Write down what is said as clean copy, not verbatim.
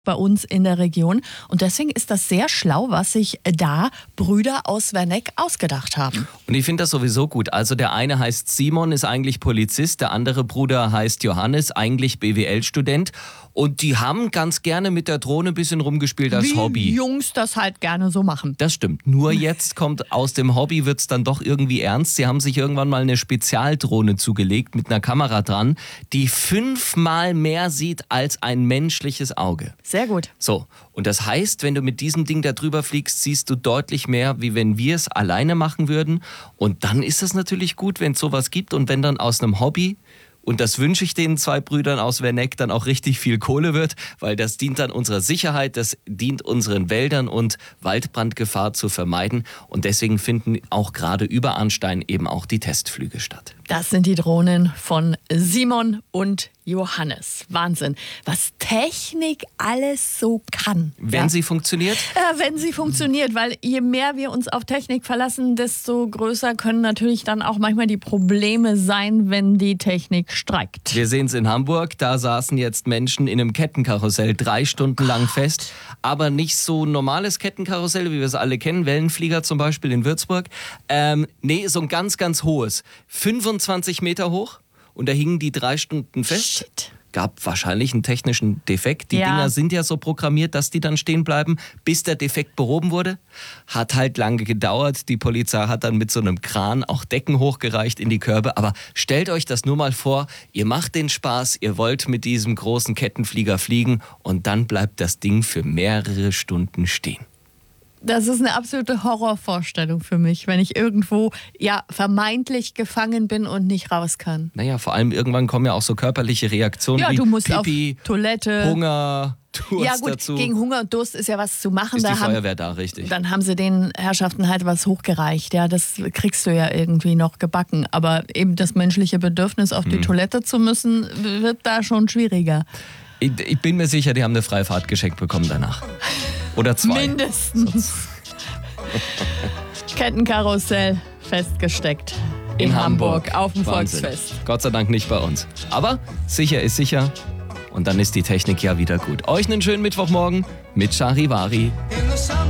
bei uns in der Region. Und deswegen ist das sehr schlau, was sich da Brüder aus Werneck ausgedacht haben. Und ich finde das sowieso gut. Also der eine heißt Simon, ist eigentlich Polizist, der andere Bruder heißt Johannes, eigentlich BWL-Student. Und die haben ganz gerne mit der Drohne ein bisschen rumgespielt als Hobby. Wie Jungs das halt gerne so machen. Das stimmt. Nur jetzt kommt aus dem Hobby, wird es dann doch irgendwie ernst. Sie haben sich irgendwann mal eine Spezialdrohne zugelegt mit einer Kamera dran, die 5-mal mehr sieht als ein menschliches Auge. Sehr gut. So, und das heißt, wenn du mit diesem Ding da drüber fliegst, siehst du deutlich mehr, wie wenn wir es alleine machen würden. Und dann ist es natürlich gut, wenn es sowas gibt und wenn dann aus einem Hobby, und das wünsche ich den 2 Brüdern aus Werneck, dann auch richtig viel Kohle wird, weil das dient dann unserer Sicherheit, das dient unseren Wäldern und Waldbrandgefahr zu vermeiden. Und deswegen finden auch gerade über Arnstein eben auch die Testflüge statt. Das sind die Drohnen von Simon und Johannes. Wahnsinn, was Technik alles so kann. Wenn sie funktioniert? Wenn sie funktioniert, weil je mehr wir uns auf Technik verlassen, desto größer können natürlich dann auch manchmal die Probleme sein, wenn die Technik streikt. Wir sehen es in Hamburg, da saßen jetzt Menschen in einem Kettenkarussell 3 Stunden lang fest. Aber nicht so ein normales Kettenkarussell, wie wir es alle kennen, Wellenflieger zum Beispiel in Würzburg. Nee, so ein ganz, ganz hohes, 25 Meter hoch. Und da hingen die 3 Stunden fest. Shit. Gab wahrscheinlich einen technischen Defekt. Die Dinger sind ja so programmiert, dass die dann stehen bleiben, bis der Defekt behoben wurde. Hat halt lange gedauert. Die Polizei hat dann mit so einem Kran auch Decken hochgereicht in die Körbe. Aber stellt euch das nur mal vor, ihr macht den Spaß, ihr wollt mit diesem großen Kettenflieger fliegen und dann bleibt das Ding für mehrere Stunden stehen. Das ist eine absolute Horrorvorstellung für mich, wenn ich irgendwo vermeintlich gefangen bin und nicht raus kann. Naja, vor allem irgendwann kommen ja auch so körperliche Reaktionen wie du musst Pipi, auf Toilette, Hunger, Durst ja gut, dazu. gegen Hunger und Durst ist ja was zu machen. Ist die Feuerwehr da, richtig. Dann haben sie den Herrschaften halt was hochgereicht. Ja, das kriegst du ja irgendwie noch gebacken. Aber eben das menschliche Bedürfnis, auf die Toilette zu müssen, wird da schon schwieriger. Ich bin mir sicher, die haben eine Freifahrt geschenkt bekommen danach. Oder 2. Mindestens. Kettenkarussell festgesteckt in Hamburg auf dem Wahnsinn. Volksfest. Gott sei Dank nicht bei uns. Aber sicher ist sicher. Und dann ist die Technik ja wieder gut. Euch einen schönen Mittwochmorgen mit Charivari.